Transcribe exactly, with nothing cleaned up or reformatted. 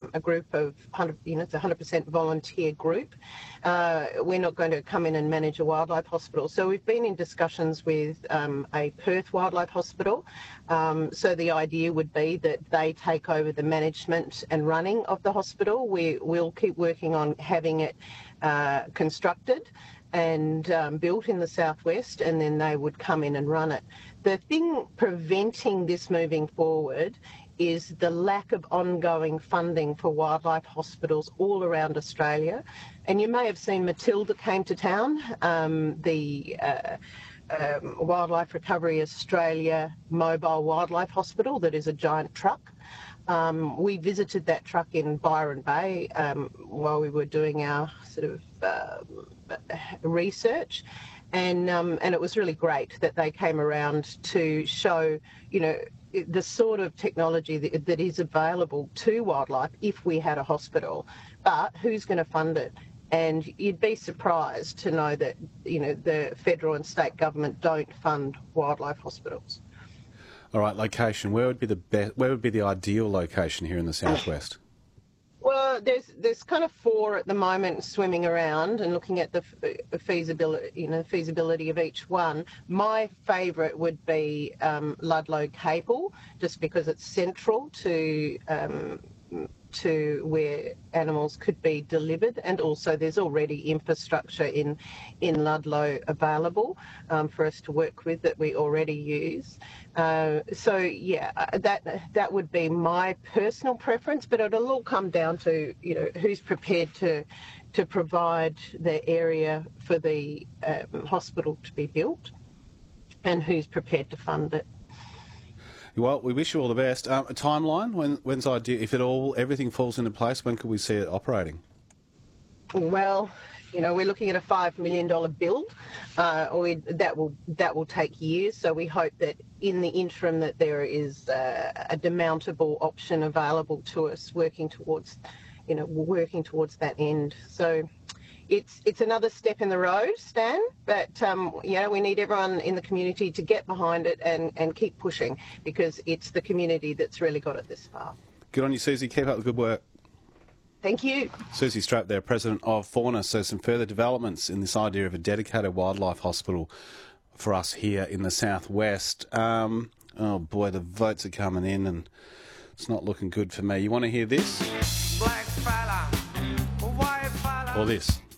a group of one hundred, you know, it's a one hundred percent volunteer group. Uh, we're not going to come in and manage a wildlife hospital. So we've been in discussions with um, a Perth Wildlife Hospital. Um, so the idea would be that they take over the management and running of the hospital. We will keep working on having it uh, constructed and um, built in the southwest, and then they would come in and run it. The thing preventing this moving forward is the lack of ongoing funding for wildlife hospitals all around Australia. And you may have seen Matilda came to town, um, the uh, um, Wildlife Recovery Australia Mobile Wildlife Hospital that is a giant truck. Um, we visited that truck in Byron Bay um, while we were doing our sort of uh, research, and um, and it was really great that they came around to show, you know, the sort of technology that, that is available to wildlife if we had a hospital, but who's going to fund it? And you'd be surprised to know that, you know, the federal and state government don't fund wildlife hospitals. All right, location. Where would be the best? Where would be the ideal location here in the southwest? Well, there's there's kind of four at the moment swimming around and looking at the feasibility, you know, feasibility of each one. My favourite would be um, Ludlow Capel, just because it's central to um, to where animals could be delivered, and also there's already infrastructure in in Ludlow available um, for us to work with that we already use. Uh, so yeah, that that would be my personal preference, but it'll all come down to, you know, who's prepared to to provide the area for the um, hospital to be built, and who's prepared to fund it. Well, we wish you all the best. Um, a timeline? When, when's idea? If it all everything falls into place, when could we see it operating? Well, you know, we're looking at a five million dollar build. Uh, we, that will that will take years. So we hope that in the interim that there is uh, a demountable option available to us, working towards, you know, working towards that end. So. It's it's another step in the road, Stan, but um, you know, we need everyone in the community to get behind it and, and keep pushing, because it's the community that's really got it this far. Good on you, Susie. Keep up the good work. Thank you. Susie Strapp there, President of Fauna. So some further developments in this idea of a dedicated wildlife hospital for us here in the southwest. Um, oh boy, the votes are coming in and it's not looking good for me. You want to hear this? Black fella, white fella. Or this?